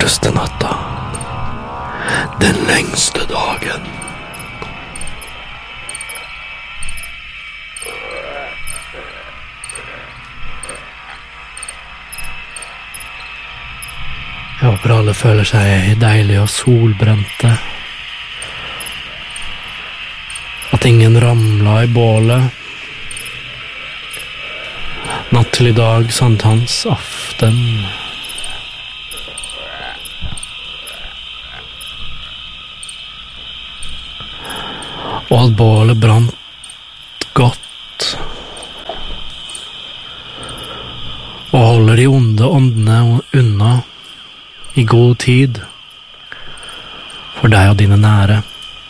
korteste natta, den lengste dagen. Jeg håper alle føler seg deilige og solbrente. At ingen ramla i bålet. Natt til i dag, sankthans aften. Og at bålet brant godt. Og holder de onde åndene unna i god tid for deg og dine nære.